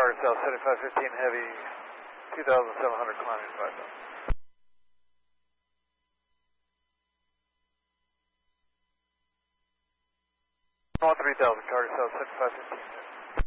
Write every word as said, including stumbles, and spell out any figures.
Carter South, seventy-five fifteen Heavy, two thousand seven hundred climbing five thousand. one three thousand Carter South, seventy-five fifteen.